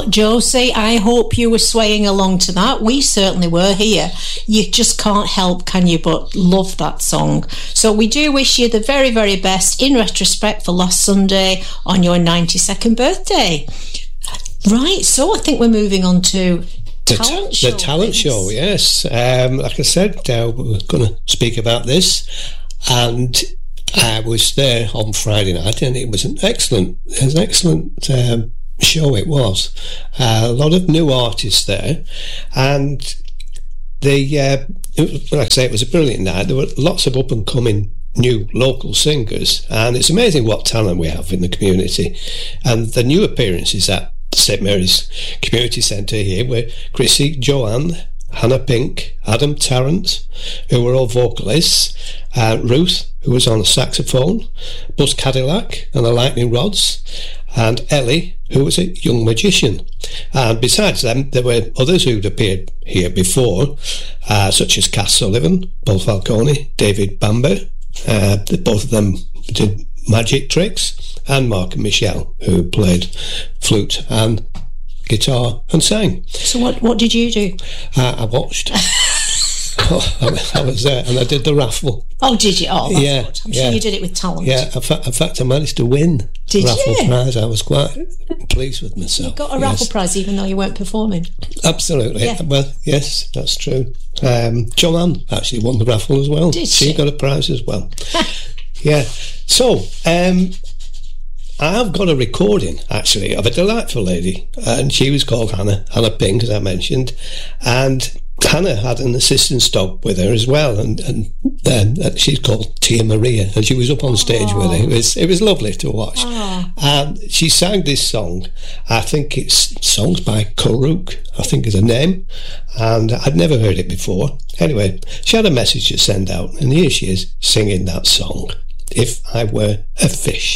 Well, Josie, I hope you were swaying along to that. We certainly were here. You just can't help, can you, but love that song. So we do wish you the very, very best in retrospect for last Sunday on your 92nd birthday. Right, so I think we're moving on to the talent show, yes. Like I said, we were going to speak about this, and I was there on Friday night, and it was an excellent show. It was a lot of new artists there, and like I say, it was a brilliant night. There were lots of up and coming new local singers, and it's amazing what talent we have in the community. And the new appearances at St Mary's Community Centre here were Chrissy, Joanne, Hannah Pink, Adam Tarrant, who were all vocalists, Ruth, who was on the saxophone, Buzz Cadillac and the Lightning Rods, and Ellie, who was a young magician. And besides them, there were others who'd appeared here before, such as Cass Sullivan, Paul Falcone, David Bamber. Both of them did magic tricks, and Mark and Michelle, who played flute and guitar and sang. So what did you do? I watched. I was there, and I did the raffle. Oh, did you? Oh, that's good. I'm sure you did it with talent. Yeah, in fact, I managed to win the raffle prize. I was quite pleased with myself. You got a raffle prize even though you weren't performing? Absolutely. Yeah. Well, yes, that's true. Joanne actually won the raffle as well. Did she? She got a prize as well. Yeah. So, I've got a recording, actually, of a delightful lady, and she was called Hannah Pink, as I mentioned, and Hannah had an assistant dog with her as well, and she's called Tia Maria, and she was up on stage with her. It was lovely to watch. And she sang this song. I think it's songs by Karuk, I think is her name, and I'd never heard it before. Anyway, she had a message to send out, and here she is singing that song, If I Were a Fish.